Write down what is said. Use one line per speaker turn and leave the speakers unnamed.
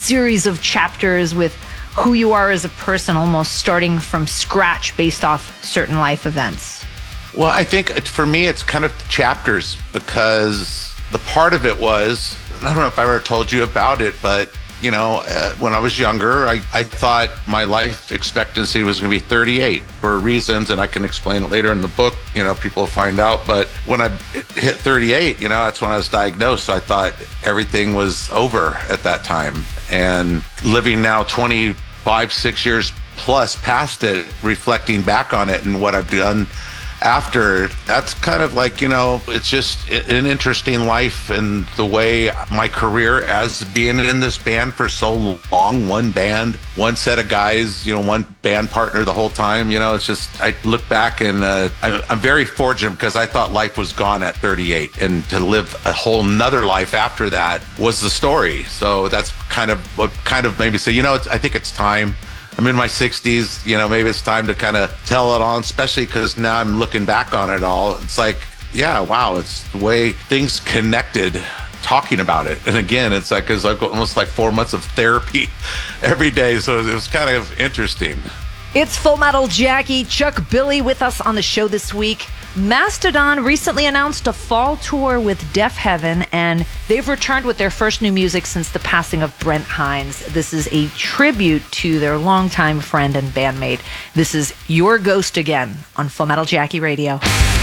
series of chapters with who you are as a person, almost starting from scratch based off certain life events?
Well, I think for me, it's kind of chapters, because the part of it was, I don't know if I ever told you about it, but when I was younger, I thought my life expectancy was going to be 38 for reasons, and I can explain it later in the book. People will find out. But when I hit 38, that's when I was diagnosed. So I thought everything was over at that time. And living now 6 years plus past it, reflecting back on it and what I've done after, that's kind of like, it's just an interesting life, and the way my career as being in this band for so long, one band, one set of guys, one band partner the whole time, it's just, I look back and I'm very fortunate, because I thought life was gone at 38, and to live a whole nother life after that was the story. So that's kind of what made me say, I think it's time. I'm in my 60s, maybe it's time to kind of tell it on, especially because now I'm looking back on it all. It's like, yeah, wow, it's the way things connected, talking about it. And again, it's like almost like 4 months of therapy every day. So it was kind of interesting.
It's Full Metal Jackie, Chuck Billy with us on the show this week. Mastodon recently announced a fall tour with Deafheaven, and they've returned with their first new music since the passing of Brent Hinds. This is a tribute to their longtime friend and bandmate. This is Your Ghost Again on Full Metal Jackie Radio.